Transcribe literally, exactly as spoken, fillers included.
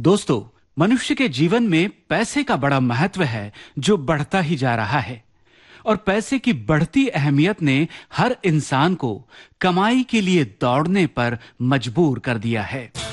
दोस्तों, मनुष्य के जीवन में पैसे का बड़ा महत्व है जो बढ़ता ही जा रहा है और पैसे की बढ़ती अहमियत ने हर इंसान को कमाई के लिए दौड़ने पर मजबूर कर दिया है।